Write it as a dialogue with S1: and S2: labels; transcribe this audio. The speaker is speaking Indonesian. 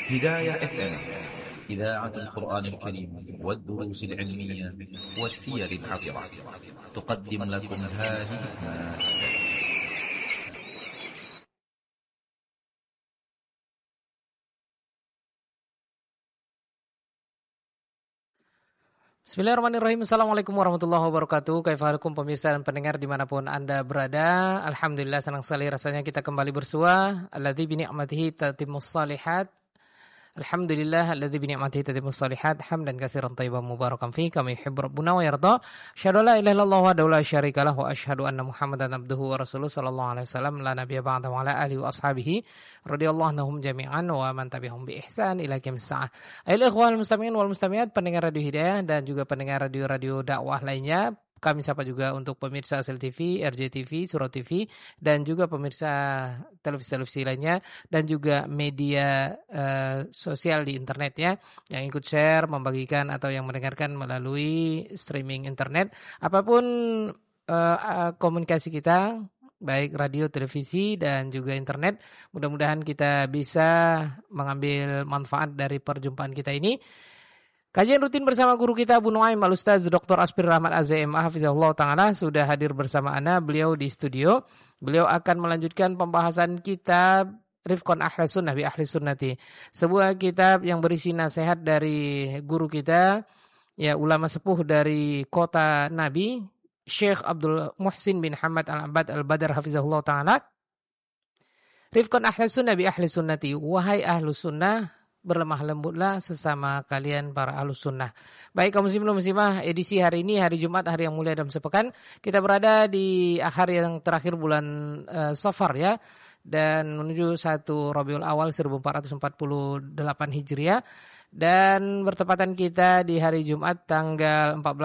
S1: هداية FM إذاعة القرآن الكريم والدروس العلمية والسير العطرة تقدم لكم هذه المادة.
S2: Bismillahirrahmanirrahim. Assalamualaikum warahmatullahi wabarakatuh. Kaifahalukum pemirsa dan pendengar dimanapun Anda berada. Alhamdulillah, senang sekali rasanya kita kembali bersua. Alladzi bi ni'matihi tatimmus shalihat. Alhamdulillah alladzi bi ni'matihi tatimmus shalihat. Hamdan katsiran thayyiban mubarakan fi kama yuhibbu rabbuna wa yarda. Asyhadu an la ilaha illallah wahdahu la syarika lahu wa asyhadu anna Muhammadan abduhu wa rasuluhu sallallahu alaihi wasallam la nabiyya ba'da wa ala alihi wa ashabihi radhiyallahu anhum jami'an wa man tabi'ahum bi ihsan ila qiyamis saah. Ayolah ikhwal mustami'in wal mustami'at, pendengar Radio Hidayah dan juga pendengar radio-radio dakwah lainnya. Kami sapa juga untuk pemirsa Asel TV, RJTV, Surau TV, dan juga pemirsa televisi-televisi lainnya, dan juga media sosial di internet ya, yang ikut share, membagikan atau yang mendengarkan melalui streaming internet. Apapun komunikasi kita, baik radio, televisi, dan juga internet, mudah-mudahan kita bisa mengambil manfaat dari perjumpaan kita ini. Kajian rutin bersama guru kita Abu Nuaim Al-Ustaz Dr. Aspir Rahmat Az-ZMA Hafizahullah Ta'ala sudah hadir bersama Ana, beliau di studio. Beliau akan melanjutkan pembahasan kitab Rifqan Ahli Sunnah bi Ahli Sunnati, sebuah kitab yang berisi nasihat dari guru kita, ya ulama sepuh dari kota Nabi, Syekh Abdul Muhsin bin Hamad Al-Abad Al-Badar Hafizahullah Ta'ala. Rifqan Ahli Sunnah bi Ahli Sunnati, wahai ahlu sunnah, berlemah lembutlah sesama kalian para ahlus sunnah. Baik kaum muslimin dan muslimah, edisi hari ini hari Jumat, hari yang mulia dalam sepekan. Kita berada di hari yang terakhir bulan Safar ya, dan menuju 1 Rabiul Awal 1448 Hijriah, dan bertepatan kita di hari Jumat tanggal 14